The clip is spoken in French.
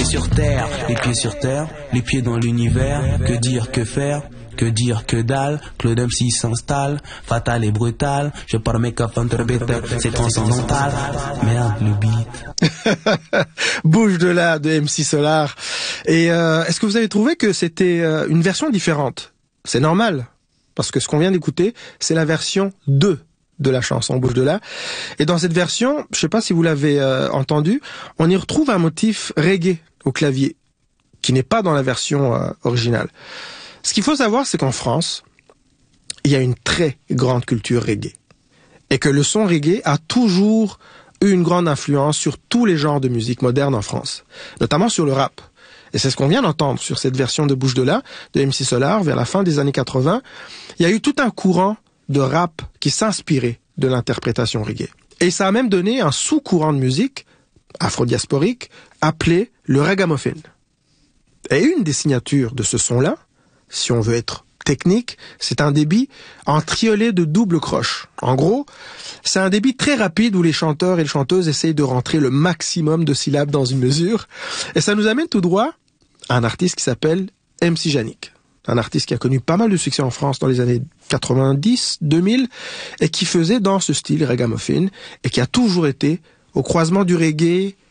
sur terre, les pieds dans l'univers. Que dire, que faire? Que dire, que dalle, Claude MC s'installe, fatal et brutal, je parle make-up interbetter, c'est transcendantal, merde le beat. Bouge de là de MC Solar. Et est-ce que vous avez trouvé que c'était une version différente? C'est normal, parce que ce qu'on vient d'écouter, c'est la version 2 de la chanson Bouge de là. Et dans cette version, je sais pas si vous l'avez entendu, on y retrouve un motif reggae au clavier, qui n'est pas dans la version originale. Ce qu'il faut savoir, c'est qu'en France, il y a une très grande culture reggae. Et que le son reggae a toujours eu une grande influence sur tous les genres de musique moderne en France. Notamment sur le rap. Et c'est ce qu'on vient d'entendre sur cette version de Bouge de là, de MC Solar, vers la fin des années 80. Il y a eu tout un courant de rap qui s'inspirait de l'interprétation reggae. Et ça a même donné un sous-courant de musique, afro-diasporique, appelé le ragamuffin. Et une des signatures de ce son-là, si on veut être technique, c'est un débit en triolet de double croche. En gros, c'est un débit très rapide où les chanteurs et les chanteuses essayent de rentrer le maximum de syllabes dans une mesure. Et ça nous amène tout droit à un artiste qui s'appelle MC Janik. Un artiste qui a connu pas mal de succès en France dans les années 90, 2000, et qui faisait dans ce style ragamuffin, et qui a toujours été au croisement du reggae